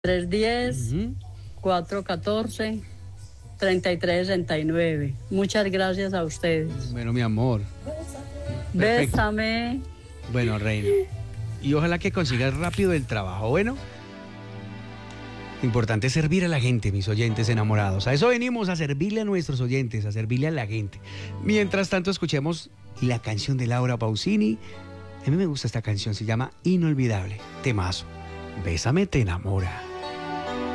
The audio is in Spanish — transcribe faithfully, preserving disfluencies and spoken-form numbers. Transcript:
tres diez, Ujú. cuatro catorce, treinta y tres sesenta y nueve. Muchas gracias a ustedes. Bueno, mi amor. Perfecto. Bésame. Bueno, reina. Y ojalá que consigas rápido el trabajo. Bueno. Importante es servir a la gente, mis oyentes enamorados. A eso venimos, a servirle a nuestros oyentes, a servirle a la gente. Mientras tanto, escuchemos la canción de Laura Pausini. A mí me gusta esta canción, se llama Inolvidable. Temazo. Bésame, te enamora.